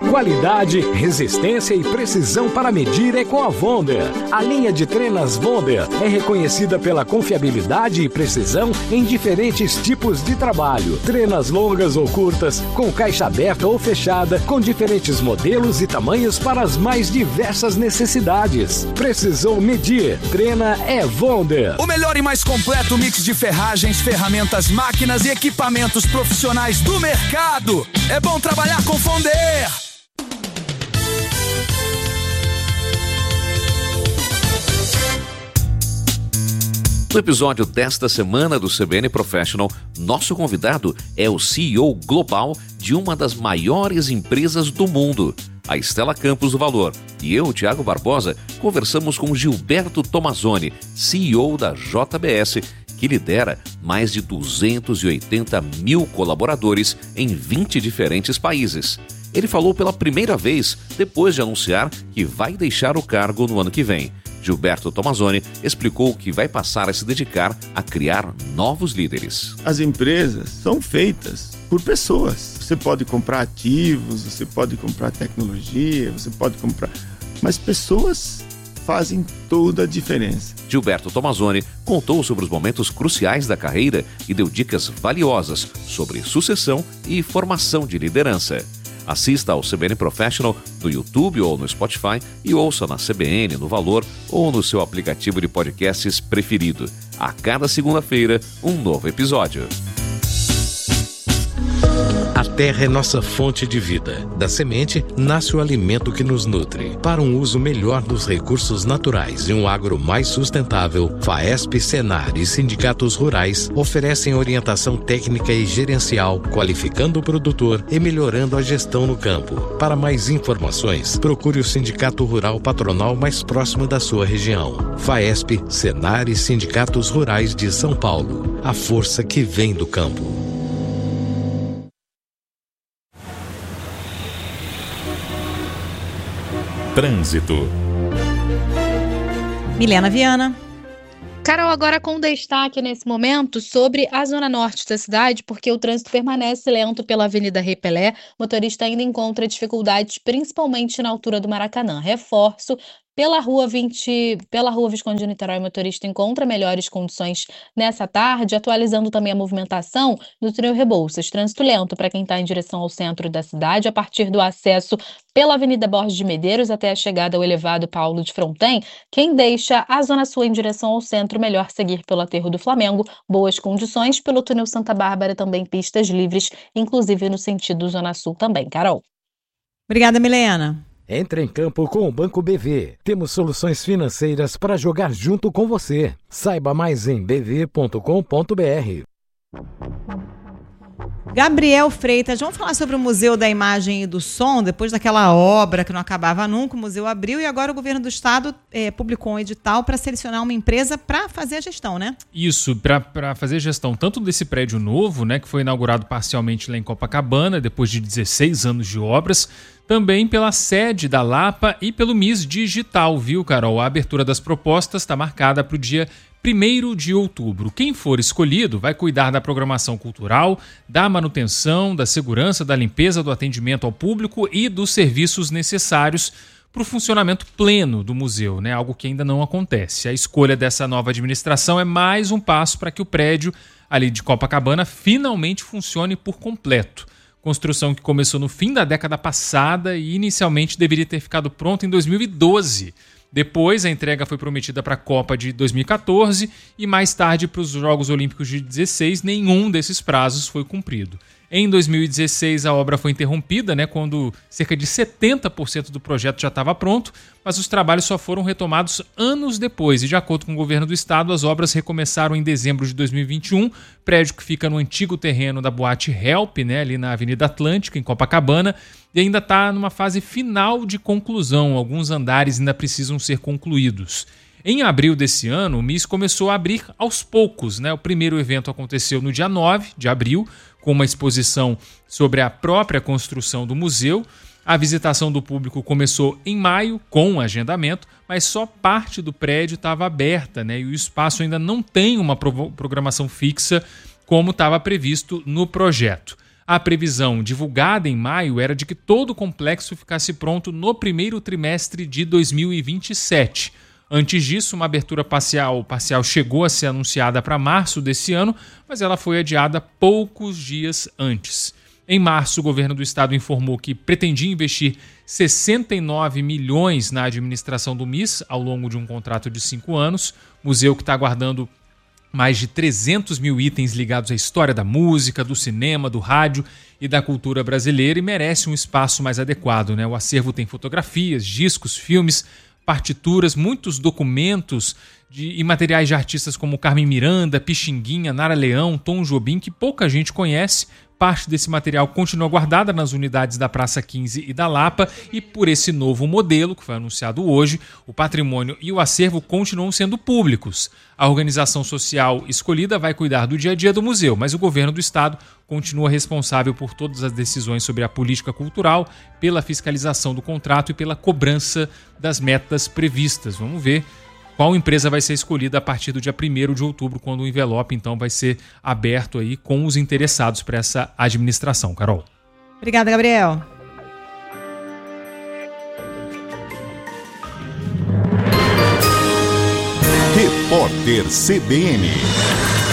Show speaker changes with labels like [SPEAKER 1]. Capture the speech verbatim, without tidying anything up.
[SPEAKER 1] Qualidade, resistência e precisão para medir é com a Wonder. A linha de trenas Wonder é reconhecida pela confiabilidade e precisão em diferentes tipos de trabalho. Trenas longas ou curtas, com caixa aberta ou fechada, com diferentes modelos e tamanhos para as mais diversas necessidades. Precisou medir? Trena é Wonder.
[SPEAKER 2] O melhor e mais completo mix de ferragens, ferramentas, máquinas e equipamentos profissionais do mercado. É bom trabalhar com Wonder.
[SPEAKER 3] No episódio desta semana do C B N Professional, nosso convidado é o C E O global de uma das maiores empresas do mundo, a Stella Campos do Valor. E eu, Thiago Barbosa, conversamos com Gilberto Tomazoni, C E O da J B S, que lidera mais de duzentos e oitenta mil colaboradores em vinte diferentes países. Ele falou pela primeira vez depois de anunciar que vai deixar o cargo no ano que vem. Gilberto Tomazoni explicou que vai passar a se dedicar a criar novos líderes.
[SPEAKER 4] As empresas são feitas por pessoas. Você pode comprar ativos, você pode comprar tecnologia, você pode comprar... Mas pessoas fazem toda a diferença.
[SPEAKER 3] Gilberto Tomazoni contou sobre os momentos cruciais da carreira e deu dicas valiosas sobre sucessão e formação de liderança. Assista ao C B N Professional no YouTube ou no Spotify e ouça na C B N, no Valor ou no seu aplicativo de podcasts preferido. A cada segunda-feira, um novo episódio.
[SPEAKER 1] A terra é nossa fonte de vida. Da semente nasce o alimento que nos nutre. Para um uso melhor dos recursos naturais e um agro mais sustentável, Faesp, Senar e sindicatos rurais oferecem orientação técnica e gerencial, qualificando o produtor e melhorando a gestão no campo. Para mais informações, procure o Sindicato Rural Patronal mais próximo da sua região. Faesp, Senar e sindicatos rurais de São Paulo. A força que vem do campo.
[SPEAKER 5] Trânsito.
[SPEAKER 6] Milena Viana.
[SPEAKER 7] Carol, agora com destaque nesse momento sobre a zona norte da cidade, porque o trânsito permanece lento pela Avenida Rei Pelé. O motorista ainda encontra dificuldades, principalmente na altura do Maracanã. Reforço. Pela rua vinte, pela rua Visconde de Niterói, o motorista encontra melhores condições nessa tarde, atualizando também a movimentação no túnel Rebouças. Trânsito lento para quem está em direção ao centro da cidade, a partir do acesso pela Avenida Borges de Medeiros até a chegada ao elevado Paulo de Fronten. Quem deixa a Zona Sul em direção ao centro, melhor seguir pelo Aterro do Flamengo. Boas condições pelo túnel Santa Bárbara, também pistas livres, inclusive no sentido Zona Sul também. Carol.
[SPEAKER 6] Obrigada, Milena.
[SPEAKER 1] Entre em campo com o Banco B V. Temos soluções financeiras para jogar junto com você. Saiba mais em b v ponto com ponto b r.
[SPEAKER 6] Gabriel Freitas, vamos falar sobre o Museu da Imagem e do Som. Depois daquela obra que não acabava nunca, o museu abriu e agora o governo do estado eh, publicou um edital para selecionar uma empresa para fazer a gestão, né?
[SPEAKER 8] Isso, para fazer a gestão tanto desse prédio novo, né, que foi inaugurado parcialmente lá em Copacabana, depois de dezesseis anos de obras, também pela sede da Lapa e pelo M I S Digital, viu, Carol? A abertura das propostas está marcada para o dia primeiro de outubro. Quem for escolhido vai cuidar da programação cultural, da manutenção, da segurança, da limpeza, do atendimento ao público e dos serviços necessários para o funcionamento pleno do museu, né? Algo que ainda não acontece. A escolha dessa nova administração é mais um passo para que o prédio ali de Copacabana finalmente funcione por completo. Construção que começou no fim da década passada e inicialmente deveria ter ficado pronta em dois mil e doze. Depois, a entrega foi prometida para a Copa de dois mil e catorze e mais tarde para os Jogos Olímpicos de dezesseis. Nenhum desses prazos foi cumprido. Em dois mil e dezesseis, a obra foi interrompida, né, quando cerca de setenta por cento do projeto já estava pronto, mas os trabalhos só foram retomados anos depois. E, de acordo com o governo do estado, as obras recomeçaram em dezembro de dois mil e vinte e um, prédio que fica no antigo terreno da Boate Help, né, ali na Avenida Atlântica, em Copacabana, e ainda está numa fase final de conclusão. Alguns andares ainda precisam ser concluídos. Em abril desse ano, o M I S começou a abrir aos poucos, né? O primeiro evento aconteceu no dia nove de abril, com uma exposição sobre a própria construção do museu. A visitação do público começou em maio, com um agendamento, mas só parte do prédio estava aberta, né? E o espaço ainda não tem uma programação fixa como estava previsto no projeto. A previsão divulgada em maio era de que todo o complexo ficasse pronto no primeiro trimestre de dois mil e vinte e sete. Antes disso, uma abertura parcial, parcial chegou a ser anunciada para março desse ano, mas ela foi adiada poucos dias antes. Em março, o governo do estado informou que pretendia investir sessenta e nove milhões na administração do M I S ao longo de um contrato de cinco anos, museu que está aguardando mais de trezentos mil itens ligados à história da música, do cinema, do rádio e da cultura brasileira e merece um espaço mais adequado, né? O acervo tem fotografias, discos, filmes, partituras, muitos documentos de, e materiais de artistas como Carmen Miranda, Pixinguinha, Nara Leão, Tom Jobim, que pouca gente conhece. Parte desse material continua guardada nas unidades da Praça quinze e da Lapa e por esse novo modelo, que foi anunciado hoje, o patrimônio e o acervo continuam sendo públicos. A organização social escolhida vai cuidar do dia a dia do museu, mas o governo do estado continua responsável por todas as decisões sobre a política cultural, pela fiscalização do contrato e pela cobrança das metas previstas. Vamos ver qual empresa vai ser escolhida a partir do dia primeiro de outubro, quando o envelope, então, vai ser aberto aí com os interessados para essa administração. Carol.
[SPEAKER 6] Obrigada, Gabriel.
[SPEAKER 5] Repórter C B N.